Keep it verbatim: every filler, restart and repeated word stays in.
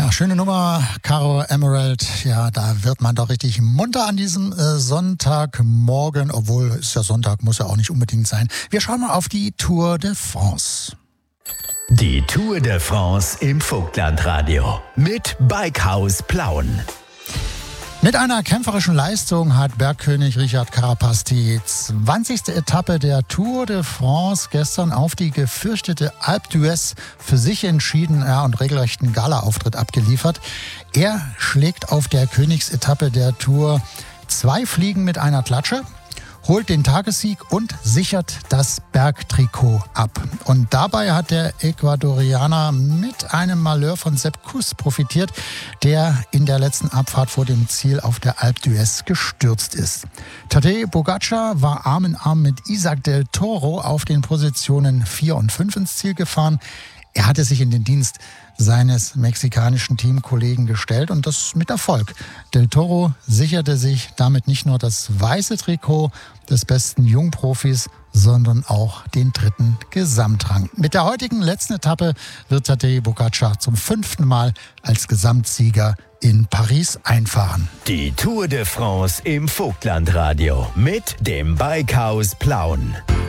Ja, schöne Nummer, Caro Emerald. Ja, da wird man doch richtig munter an diesem äh, Sonntagmorgen, obwohl es ja Sonntag, muss ja auch nicht unbedingt sein. Wir schauen mal auf die Tour de France. Die Tour de France im Vogtlandradio mit Bikehaus Plauen. Mit einer kämpferischen Leistung hat Bergkönig Richard Carapaz die zwanzigste Etappe der Tour de France gestern auf die gefürchtete Alpe d'Huez für sich entschieden ja, und regelrechten Gala-Auftritt abgeliefert. Er schlägt auf der Königsetappe der Tour zwei Fliegen mit einer Klatsche, holt den Tagessieg und sichert das Bergtrikot ab. Und dabei hat der Ecuadorianer mit einem Malheur von Sepp Kuss profitiert, der in der letzten Abfahrt vor dem Ziel auf der Alpe d'Huez gestürzt ist. Tadej Pogačar war Arm in Arm mit Isaac del Toro auf den Positionen vier und fünf ins Ziel gefahren. Er hatte sich in den Dienst seines mexikanischen Teamkollegen gestellt und das mit Erfolg. Del Toro sicherte sich damit nicht nur das weiße Trikot des besten Jungprofis, sondern auch den dritten Gesamtrang. Mit der heutigen letzten Etappe wird Tadej Pogačar zum fünften Mal als Gesamtsieger in Paris einfahren. Die Tour de France im Vogtlandradio mit dem Bikehaus Plauen.